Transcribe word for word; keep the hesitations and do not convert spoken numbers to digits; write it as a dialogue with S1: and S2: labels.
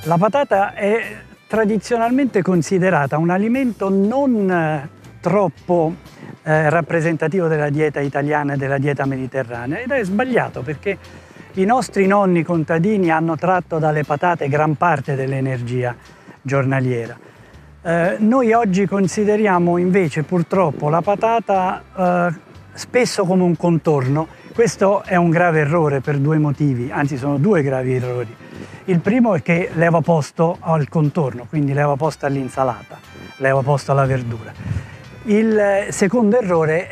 S1: La patata è tradizionalmente considerata un alimento non troppo eh, rappresentativo della dieta italiana e della dieta mediterranea, ed è sbagliato perché i nostri nonni contadini hanno tratto dalle patate gran parte dell'energia giornaliera. Eh, noi oggi consideriamo invece purtroppo la patata eh, spesso come un contorno. Questo è un grave errore per due motivi, anzi sono due gravi errori. Il primo è che leva posto al contorno, quindi leva posto all'insalata, leva posto alla verdura. Il secondo errore